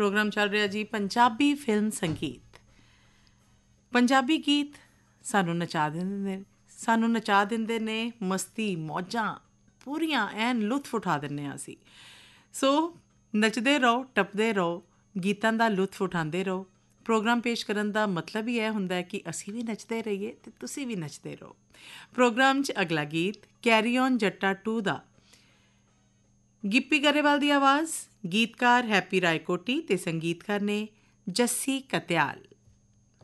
Programme ਚੱਲ ਰਿਹਾ ਜੀ ਪੰਜਾਬੀ ਫਿਲਮ ਸੰਗੀਤ। ਪੰਜਾਬੀ ਗੀਤ ਸਾਨੂੰ ਨਚਾ ਦਿੰਦੇ ਨੇ, ਮਸਤੀ ਮੌਜਾਂ ਪੂਰੀਆਂ ਐਨ ਲੁਤਫ ਉਠਾ ਦਿੰਦੇ ਹਾਂ ਅਸੀਂ। ਸੋ ਨੱਚਦੇ ਰਹੋ, ਟੱਪਦੇ ਰਹੋ, ਗੀਤਾਂ ਦਾ ਲੁਤਫ ਉਠਾਉਂਦੇ ਰਹੋ। ਪ੍ਰੋਗਰਾਮ ਪੇਸ਼ ਕਰਨ ਦਾ ਮਤਲਬ ਹੀ ਇਹ ਹੁੰਦਾ ਹੈ ਕਿ ਅਸੀਂ ਵੀ ਨੱਚਦੇ ਰਹੀਏ ਅਤੇ ਤੁਸੀਂ ਵੀ ਨੱਚਦੇ ਰਹੋ। ਪ੍ਰੋਗਰਾਮ 'ਚ ਅਗਲਾ ਗੀਤ ਕੈਰੀ ਔਨ ਜੱਟਾ 2 ਦਾ, ਗਿੱਪੀ ਗਰੇਵਾਲ ਦੀ ਆਵਾਜ਼, ਗੀਤਕਾਰ ਹੈਪੀ ਰਾਏ ਕੋਟੀ ਅਤੇ ਸੰਗੀਤਕਾਰ ਨੇ ਜੱਸੀ ਕਤਿਆਲ।